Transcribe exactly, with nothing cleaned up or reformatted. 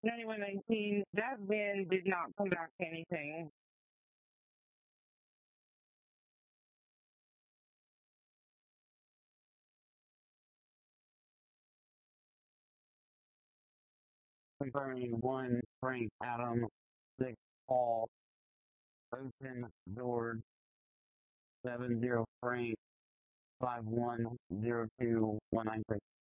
ninety-one nineteen, that VIN did not come back to anything. Confirming one Frank Adam, six Paul, open George, seven zero Frank, five one zero two one nine six.